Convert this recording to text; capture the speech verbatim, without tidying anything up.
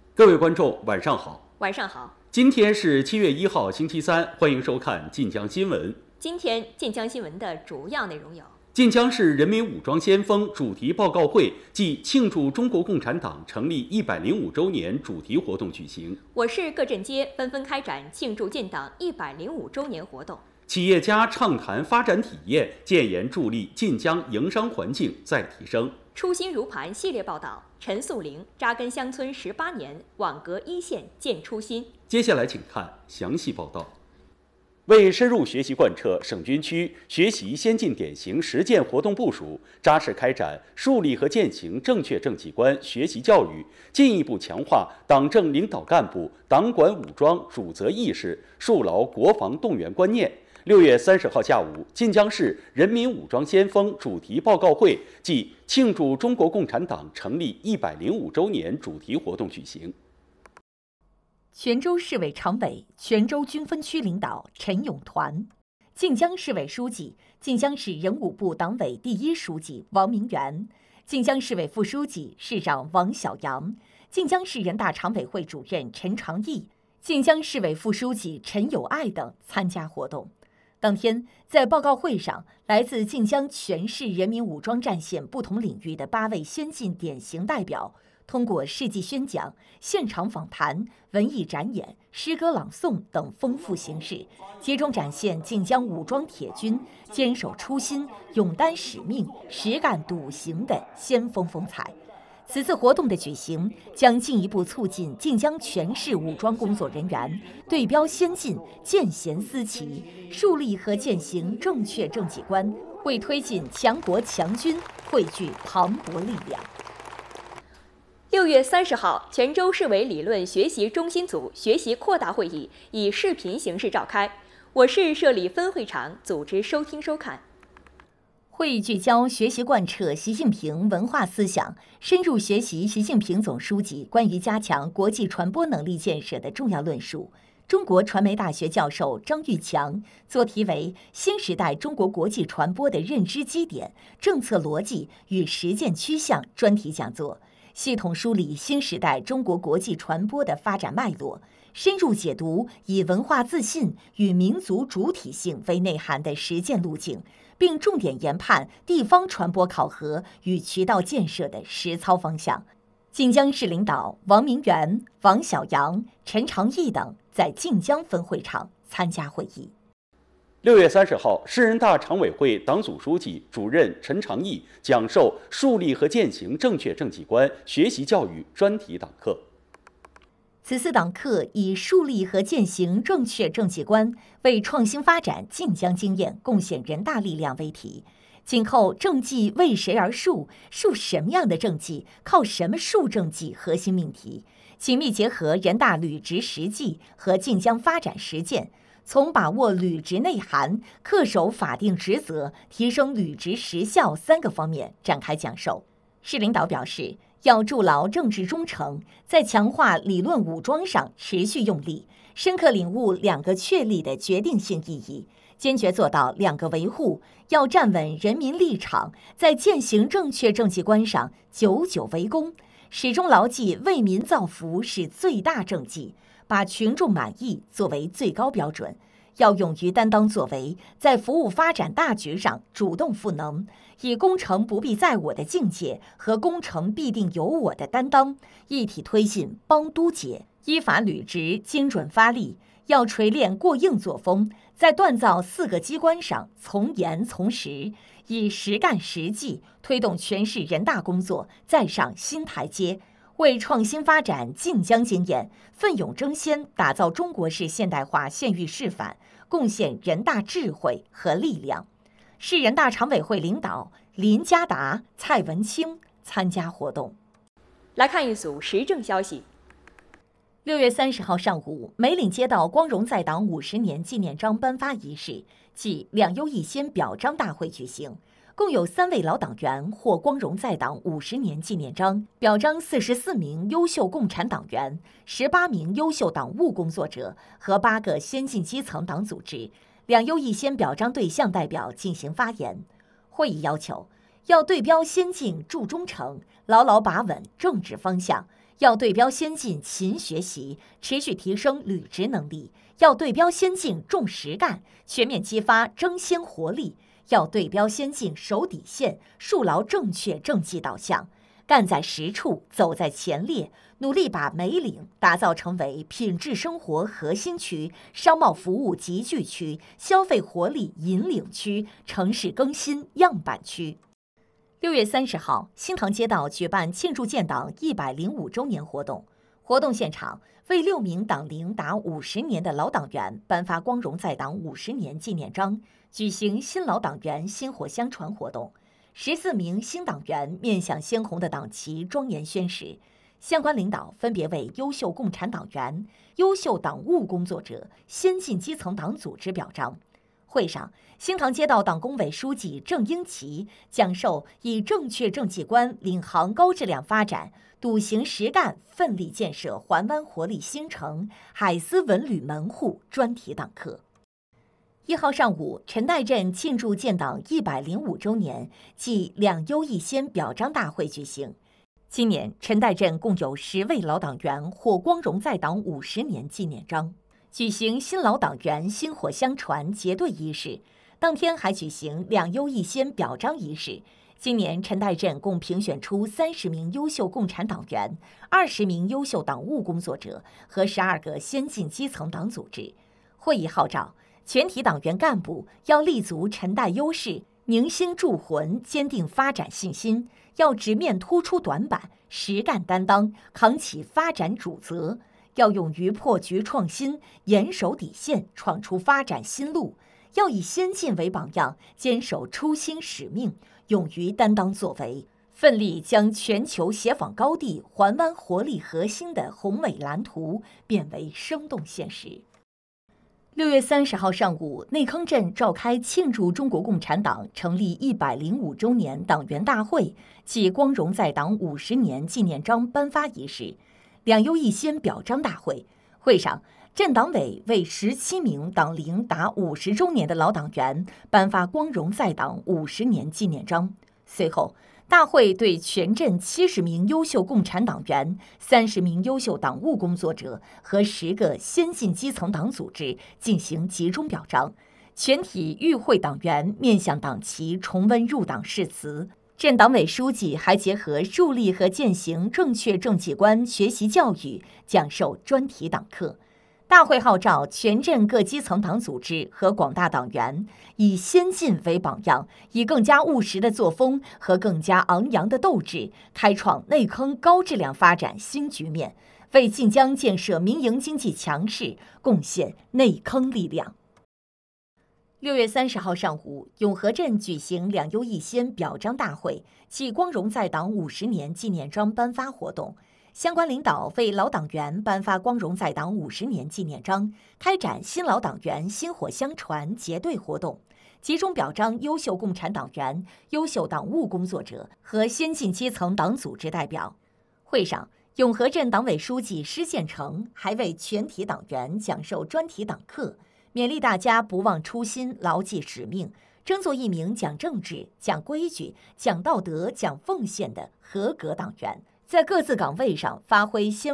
各位观众，晚上好。 晚上好。 今天是七月一号，星期三，欢迎收看晋江新闻。 今天晋江新闻的主要内容有： 晋江市人民武装先锋主题报告会暨庆祝中国共产党成立一百零五周年主题活动举行。 我市各镇街纷纷开展庆祝建党一百零五周年活动。 企业家畅谈发展体验，建言助力晋江营商环境再提升。 初心如磐系列报道：陈素龄扎根乡村十八年，网格一线见初心。 接下来请看详细报道。为深入学习贯彻省军区学习先进典型实践活动部署，扎实开展树立和践行正确政绩观学习教育，进一步强化党政领导干部党管武装主责意识，树牢国防动员观念。六月三十号下午，晋江市人民武装先锋主题报告会暨庆祝中国共产党成立一百零五周年主题活动举行。 泉州市委常委、泉州军分区领导陈永团，晋江市委书记、晋江市人武部党委第一书记王明元，晋江市委副书记、市长王小阳，晋江市人大常委会主任陈长义，晋江市委副书记陈友爱等参加活动。当天，在报告会上，来自晋江全市人民武装战线不同领域的八位先进典型代表，通过事迹宣讲、现场访谈、文艺展演、诗歌朗诵等丰富形式，集中展现晋江武装铁军坚守初心、勇担使命、实干笃行的先锋风采。此次活动的举行，将进一步促进晋江全市武装工作人员对标先进、见贤思齐，树立和践行正确政绩观，为推进强国强军汇聚磅礴力量。 六月三十号，泉州市委理论学习中心组学习扩大会议以视频形式召开，我市设立分会场，组织收听收看。 会议聚焦学习贯彻习近平文化思想，深入学习习近平总书记关于加强国际传播能力建设的重要论述。中国传媒大学教授张玉强做题为《新时代中国国际传播的认知基点、政策逻辑与实践趋向》专题讲座，系统梳理新时代中国国际传播的发展脉络，深入解读以文化自信与民族主体性为内涵的实践路径，并重点研判地方传播考核与渠道建设的实操方向。晋江市领导王明元、王小阳、陈长义等在晋江分会场参加会议。 六月三十号，市人大常委会党组书记、主任陈长义讲授树立和践行正确政绩观学习教育专题党课。 此次党课以树立和践行正确政绩观，为创新发展晋江经验贡献人大力量为题。今后政绩为谁而树？树什么样的政绩？靠什么树政绩？核心命题紧密结合人大履职实际和晋江发展实践，从把握履职内涵、恪守法定职责、提升履职实效三个方面展开讲授。市领导表示，要筑牢政治忠诚，在强化理论武装上持续用力，深刻领悟两个确立的决定性意义，坚决做到两个维护，要站稳人民立场，在践行正确政绩观上久久为功，始终牢记为民造福是最大政绩，把群众满意作为最高标准。要勇于担当作为，在服务发展大局上主动赋能，以工程不必在我的境界和工程必定有我的担当，一体推进帮督解，依法履职，精准发力。要锤炼过硬作风，在锻造四个机关上从严从实，以实干实际推动全市人大工作再上新台阶，为创新发展晋江经验奋勇争先，打造中国式现代化县域示范，贡献人大智慧和力量。市人大常委会领导林家达、蔡文清参加活动。 来看一组时政消息。 六月三十号上午，梅岭街道光荣在党五十年纪念章颁发仪式暨两优一先表彰大会举行，共有三位老党员获光荣在党五十年纪念章，表彰四十四名优秀共产党员、十八名优秀党务工作者和八个先进基层党组织。两优一先表彰对象代表进行发言。会议要求， 要对标先进助忠诚，牢牢把稳政治方向；要对标先进勤学习，持续提升履职能力；要对标先进重实干，全面激发争先活力；要对标先进守底线，树牢正确政绩导向。干在实处，走在前列，努力把梅岭打造成为品质生活核心区、商贸服务集聚区、消费活力引领区、城市更新样板区。六月三十号，新塘街道举办庆祝建党一百零五周年活动。活动现场为六名党龄达五十年的老党员颁发光荣在党五十年纪念章，举行新老党员薪火相传活动。十四名新党员面向鲜红的党旗庄严宣誓，相关领导分别为优秀共产党员、优秀党务工作者、先进基层党组织表彰。会上，新塘街道党工委书记郑英奇讲授以正确政绩观领航高质量发展、笃行实干奋力建设环湾活力新城、海思文旅门户专题党课。一号上午，陈岱镇庆祝建党一百零五周年暨两优一先表彰大会举行。今年，陈岱镇共有十位老党员获光荣在党五十年纪念章，举行新老党员薪火相传结对仪式。当天还举行两优一先表彰仪式。今年，陈岱镇共评选出三十名优秀共产党员、二十名优秀党务工作者和十二个先进基层党组织。会议号召全体党员干部要立足陈岱优势，凝心铸魂，坚定发展信心；要直面突出短板，实干担当，扛起发展主责；要勇于破局创新，严守底线，闯出发展新路；要以先进为榜样，坚守初心使命，勇于担当作为，奋力将全球协访高地、环湾活力核心的宏伟蓝图变为生动现实。六月三十号上午，内坑镇召开庆祝中国共产党成立一百零五周年党员大会暨光荣在党五十年纪念章颁发仪式、两优一先表彰大会。会上，镇党委为十七名党龄达五十周年的老党员颁发光荣在党五十年纪念章。随后，大会对全镇七十名优秀共产党员、三十名优秀党务工作者和十个先进基层党组织进行集中表彰。全体与会党员面向党旗重温入党誓词。镇党委书记还结合树立和践行正确政绩观学习教育，讲授专题党课。大会号召全镇各基层党组织和广大党员以先进为榜样，以更加务实的作风和更加昂扬的斗志，开创内坑高质量发展新局面，为晋江建设民营经济强势贡献内坑力量。六月三十号上午，永和镇举行两优一先表彰大会暨光荣在党五十年纪念章颁发活动。相关领导为老党员颁发光荣在党五十年纪念章，开展新老党员薪火相传结对活动，集中表彰优秀共产党员、优秀党务工作者和先进基层党组织代表。会上，永和镇党委书记施建成还为全体党员讲授专题党课，勉励大家不忘初心，牢记使命，争做一名讲政治、讲规矩、讲道德、讲奉献的合格党员，在各自岗位上发挥先